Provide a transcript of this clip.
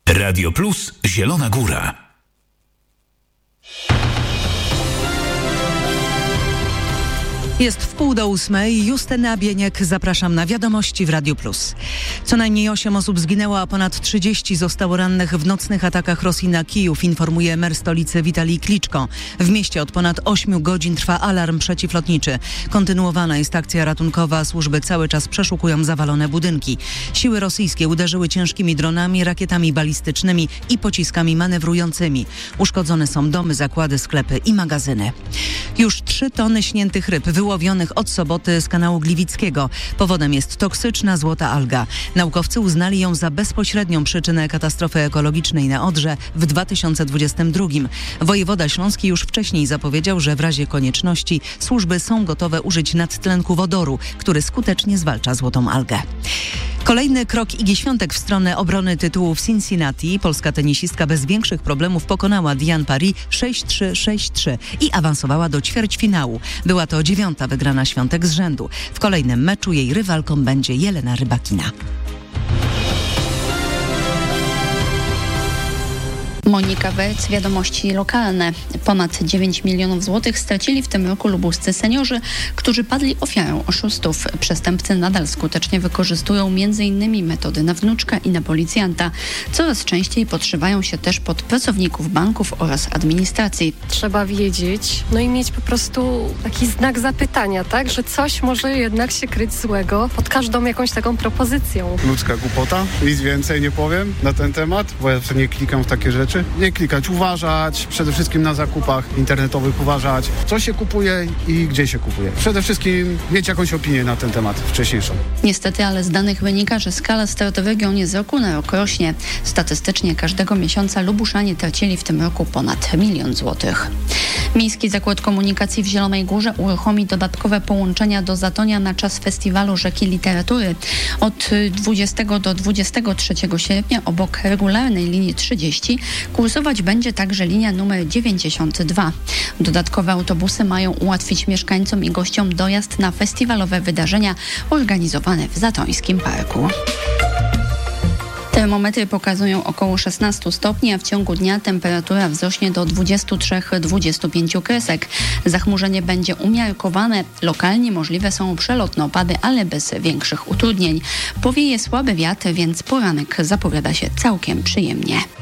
Radio Plus Zielona Góra. Jest 7:30. Justyna Bieniek, zapraszam na wiadomości w Radiu Plus. Co najmniej 8 osób zginęło, a ponad 30 zostało rannych w nocnych atakach Rosji na Kijów, informuje mer stolicy Witalij Kliczko. W mieście od ponad 8 godzin trwa alarm przeciwlotniczy. Kontynuowana jest akcja ratunkowa, służby cały czas przeszukują zawalone budynki. Siły rosyjskie uderzyły ciężkimi dronami, rakietami balistycznymi i pociskami manewrującymi. Uszkodzone są domy, zakłady, sklepy i magazyny. Już 3 tony śniętych ryb wyłowionych od soboty z kanału Gliwickiego. Powodem jest toksyczna złota alga. Naukowcy uznali ją za bezpośrednią przyczynę katastrofy ekologicznej na Odrze w 2022. Wojewoda śląski już wcześniej zapowiedział, że w razie konieczności służby są gotowe użyć nadtlenku wodoru, który skutecznie zwalcza złotą algę. Kolejny krok Igi Świątek w stronę obrony tytułu w Cincinnati. Polska tenisistka bez większych problemów pokonała Diane Paris 6-3, 6-3 i awansowała do ćwierćfinału. Była to 9. wygrana Świątek z rzędu. W kolejnym meczu jej rywalką będzie Jelena Rybakina. Monika Werc, wiadomości lokalne. Ponad 9 milionów złotych stracili w tym roku lubuscy seniorzy, którzy padli ofiarą oszustów. Przestępcy nadal skutecznie wykorzystują m.in. metody na wnuczka i na policjanta. Coraz częściej podszywają się też pod pracowników banków oraz administracji. Trzeba wiedzieć, i mieć po prostu taki znak zapytania, tak, że coś może jednak się kryć złego pod każdą jakąś taką propozycją. Ludzka głupota, nic więcej nie powiem na ten temat, bo ja nie klikam w takie rzeczy. Nie klikać, uważać, przede wszystkim na zakupach internetowych uważać, co się kupuje i gdzie się kupuje. Przede wszystkim mieć jakąś opinię na ten temat wcześniejszą. Niestety, ale z danych wynika, że skala strat w regionie z roku na rok rośnie. Statystycznie każdego miesiąca Lubuszanie tracili w tym roku ponad 1 milion złotych. Miejski Zakład Komunikacji w Zielonej Górze uruchomi dodatkowe połączenia do Zatonia na czas festiwalu Rzeki Literatury. Od 20 do 23 sierpnia obok regularnej linii 30 kursować będzie także linia numer 92. Dodatkowe autobusy mają ułatwić mieszkańcom i gościom dojazd na festiwalowe wydarzenia organizowane w Zatońskim Parku. Termometry pokazują około 16 stopni, a w ciągu dnia temperatura wzrośnie do 23-25 kresek. Zachmurzenie będzie umiarkowane. Lokalnie możliwe są przelotne opady, ale bez większych utrudnień. Powieje słaby wiatr, więc poranek zapowiada się całkiem przyjemnie.